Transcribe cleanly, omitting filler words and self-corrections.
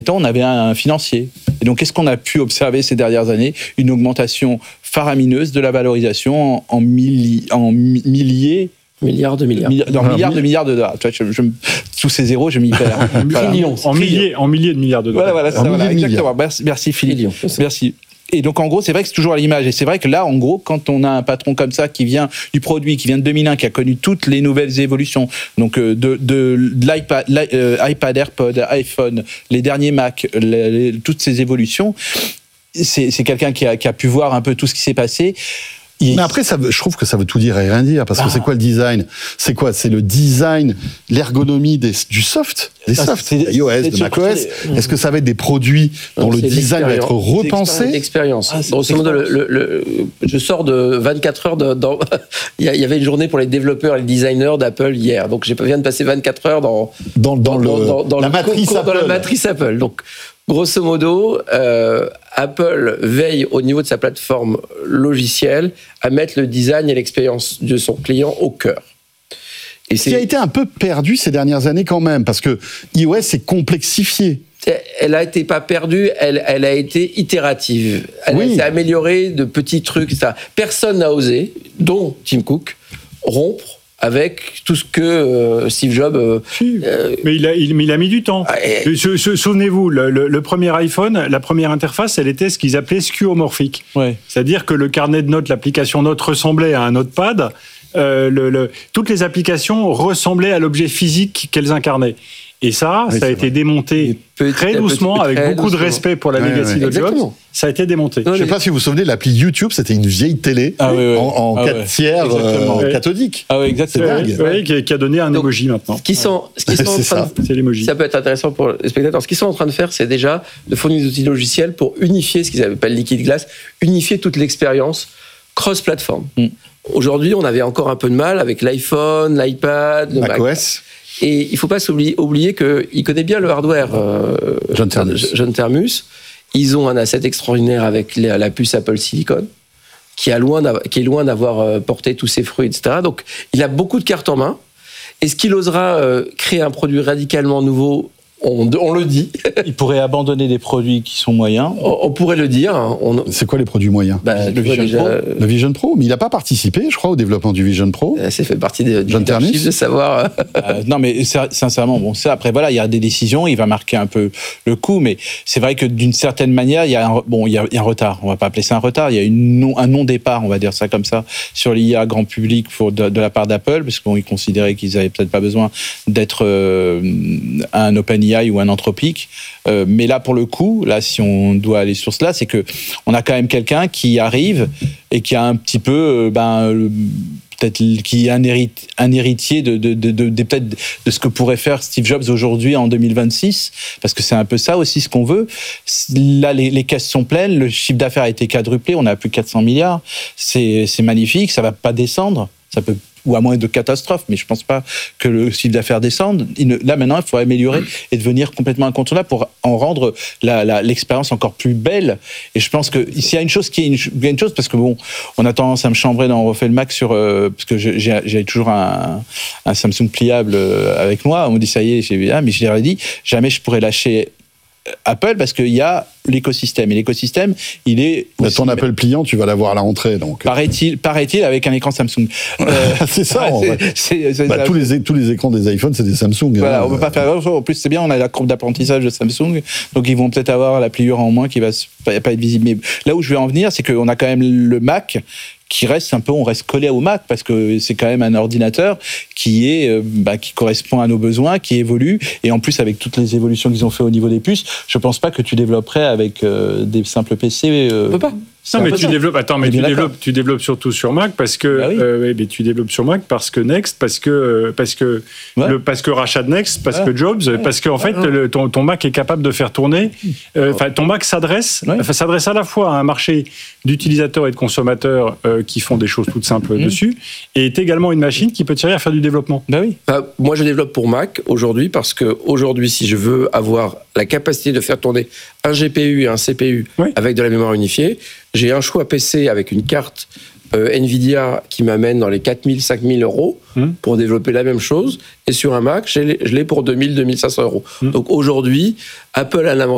on avait un financier. Et donc, qu'est-ce qu'on a pu observer ces dernières années ? Une augmentation faramineuse de la valorisation en milliers. Milliards de milliards. Milliards de dollars. Tu vois, tous ces zéros, je m'y perds. En milliers de milliards de dollars. Voilà, exactement. Merci Philippe. Merci. Et donc, en gros, c'est vrai que c'est toujours à l'image. Et c'est vrai que là, en gros, quand on a un patron comme ça qui vient du produit, qui vient de 2001, qui a connu toutes les nouvelles évolutions, donc de l'iPad, iPad, AirPod, iPhone, les derniers Mac, toutes ces évolutions, c'est quelqu'un qui a pu voir un peu tout ce qui s'est passé. Mais après, je trouve que ça veut tout dire et rien dire, parce que c'est quoi le design ? C'est quoi ? C'est le design, l'ergonomie du soft, des softs, iOS, de macOS. Est-ce que ça va être des produits dont le design va être repensé ? L'expérience. Grosso modo, je sors de 24 heures il y avait une journée pour les développeurs et les designers d'Apple hier, donc je viens de passer 24 heures dans la matrice Apple. Donc, grosso modo, Apple veille au niveau de sa plateforme logicielle à mettre le design et l'expérience de son client au cœur. Et ce qui a été un peu perdu ces dernières années quand même, parce que iOS est complexifié. Elle a été pas perdue, elle a été itérative. Elle a été améliorée de petits trucs, etc. Personne n'a osé, dont Tim Cook, rompre avec tout ce que Steve Jobs... mais il a mis du temps. Souvenez-vous, le premier iPhone, la première interface, elle était ce qu'ils appelaient skeuomorphique. Ouais. C'est-à-dire que le carnet de notes, l'application notes ressemblait à un notepad. Toutes les applications ressemblaient à l'objet physique qu'elles incarnaient. Et ça a été démonté très doucement, avec beaucoup de respect pour la legacy de Jobs. Ça a été démonté. Je ne sais pas si vous vous souvenez, l'appli YouTube, c'était une vieille télé en 4 tiers cathodique. Ah oui, exactement. C'est dingue. Qui a donné un emoji maintenant. C'est l'emoji. Ça peut être intéressant pour les spectateurs. Ce qu'ils sont en train de faire, c'est déjà de fournir des outils logiciels pour unifier ce qu'ils appellent Liquid Glass, unifier toute l'expérience cross-platform. Aujourd'hui, on avait encore un peu de mal avec l'iPhone, l'iPad, le macOS. Et il ne faut pas oublier qu'il connaît bien le hardware, John Ternus. Ils ont un asset extraordinaire avec la puce Apple Silicon, qui est loin d'avoir porté tous ses fruits, etc. Donc, il a beaucoup de cartes en main. Est-ce qu'il osera créer un produit radicalement nouveau ? On le dit. Il pourrait abandonner des produits qui sont moyens. On pourrait le dire. C'est quoi les produits moyens ? Le Vision Pro, mais il n'a pas participé, je crois, au développement du Vision Pro. Ça fait partie du leadership de savoir. Non, mais sincèrement, bon, ça, après, voilà, il y a des décisions, il va marquer un peu le coup, mais c'est vrai que d'une certaine manière, il y a un retard. On va pas appeler ça un retard. Il y a un non-départ, on va dire ça comme ça, sur l'IA grand public de la part d'Apple, parce qu'ils considéraient qu'ils avaient peut-être pas besoin d'être un OpenAI ou un Anthropic, mais là pour le coup, là si on doit aller sur cela, c'est que on a quand même quelqu'un qui arrive et qui a un petit peu, peut-être qui est un héritier de peut-être de ce que pourrait faire Steve Jobs aujourd'hui en 2026, parce que c'est un peu ça aussi ce qu'on veut. Là, les caisses sont pleines, le chiffre d'affaires a été quadruplé, on a plus de 400 milliards, c'est magnifique, ça va pas descendre, ça peut, ou à moins de catastrophe, mais je pense pas que le chiffre d'affaires descende. Là, maintenant, il faut améliorer et devenir complètement incontournable pour en rendre l'expérience encore plus belle. Et je pense que s'il y a une chose parce que bon, on a tendance à me chambrer dans On refait le Mac parce que j'ai toujours un Samsung pliable avec moi. On me dit ça y est, mais je l'ai dit, jamais je pourrais lâcher Apple parce qu'il y a l'écosystème. Et l'écosystème, il est... ton Apple pliant, tu vas l'avoir à la rentrée. Donc. Paraît-il, avec un écran Samsung. C'est ça. Tous les écrans des iPhones, c'est des Samsung. Voilà, on ne peut pas faire... En plus, c'est bien, on a la courbe d'apprentissage de Samsung, donc ils vont peut-être avoir la pliure en moins qui va pas être visible. Mais là où je veux en venir, c'est qu'on a quand même le Mac qui reste on reste collé au Mac parce que c'est quand même un ordinateur qui correspond à nos besoins, qui évolue, et en plus avec toutes les évolutions qu'ils ont fait au niveau des puces, je pense pas que tu développerais avec des simples PC. On peut pas. Non, mais tu développes surtout sur Mac parce que mais tu développes sur Mac parce que Next, parce que rachat de Next, parce que Jobs, parce que en fait ton Mac est capable de faire tourner. Ton Mac s'adresse à la fois à un marché d'utilisateurs et de consommateurs qui font des choses toutes simples dessus, et est également une machine qui peut tirer à faire du développement. Moi, je développe pour Mac aujourd'hui parce que aujourd'hui, si je veux avoir la capacité de faire tourner un GPU et un CPU avec de la mémoire unifiée, j'ai un choix PC avec une carte Nvidia qui m'amène dans les 4 000, 5 000 euros pour développer la même chose. Et sur un Mac, je l'ai pour 2 000, 2 500 euros. Donc aujourd'hui, Apple a un avantage